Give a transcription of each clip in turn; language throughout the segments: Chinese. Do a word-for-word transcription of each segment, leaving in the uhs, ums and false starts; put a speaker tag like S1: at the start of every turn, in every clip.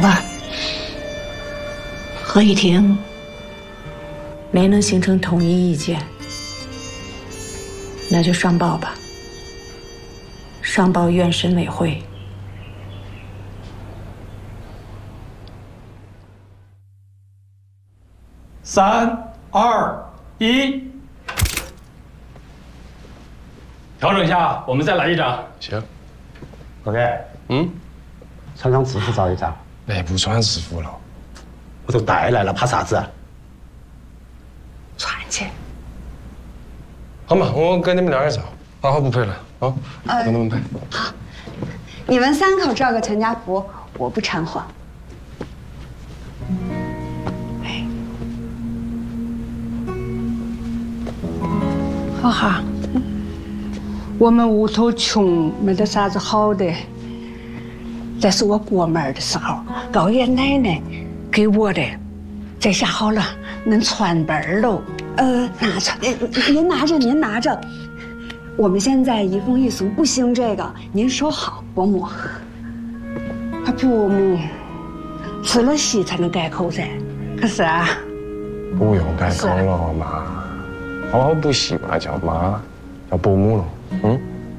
S1: 吧，合议庭没能形成统一意见，那就上报吧，上报院审委会。
S2: 三二一，调整一下，我们再来一张。
S3: 行。
S4: 老盖，
S3: 嗯，
S4: 穿上制服照一张。
S3: 哎，不穿制服了。
S4: 我都带来了，怕啥子？
S1: 穿去。
S3: 好嘛，我给你们亮一照，好好不陪了啊，
S5: 呃
S3: 给你们陪。
S5: 好，你们三口照个全家福，我不掺和。
S6: 好哈，我们屋头穷，没得啥子好的。这是我过门的时候，高爷奶奶给我的，这下好了，能穿本儿喽。
S5: 呃，拿着，您拿着，您拿着。我们现在移风易俗，不兴这个，您收好，伯母。
S6: 他伯母吃了席才能改口噻，可是啊，
S3: 不用改口了嘛，好好不习惯叫妈，叫伯母了。嗯。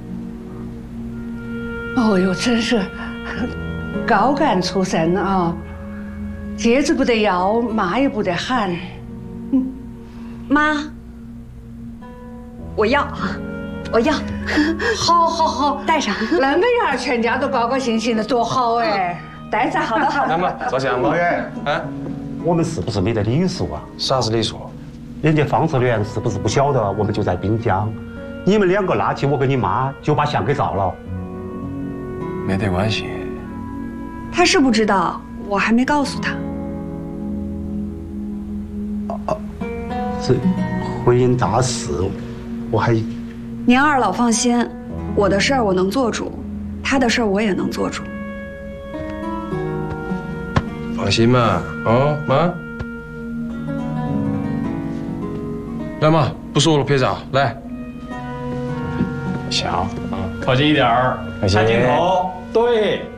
S6: 哦哟，真是高干出身啊！戒指不得要，妈也不得喊。
S5: 嗯，妈，我要，我要。
S6: 好，好，好，
S5: 带上。
S6: 那么样，全家都高高兴兴的，多好哎！带上，好的，好的。
S3: 来嘛，照相嘛。
S4: 老远，
S3: 哎，
S4: 我们是不是没得礼数啊？
S3: 啥是礼数？
S4: 人家方志远是不是不晓得我们就在滨江？你们两个拉起我跟你妈，就把相给照了。
S3: 没得关系。
S5: 他是不知道，我还没告诉他。
S4: 啊，这婚姻大事，我还……
S5: 您二老放心，我的事儿我能做主，他的事儿我也能做主。
S3: 放心嘛，哦，妈。来嘛，不说了，拍照，来。笑啊，
S2: 靠近一点儿，看镜头，对。